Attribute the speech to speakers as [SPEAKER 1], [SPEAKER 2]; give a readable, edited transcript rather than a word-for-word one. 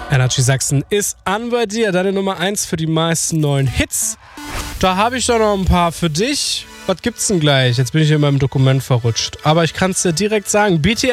[SPEAKER 1] Energy Sachsen ist an bei dir, deine Nummer 1 für die meisten neuen Hits. Da habe ich doch noch ein paar für dich. Was gibt's denn gleich? Jetzt bin ich in meinem Dokument verrutscht. Aber ich kann es dir direkt sagen. BTS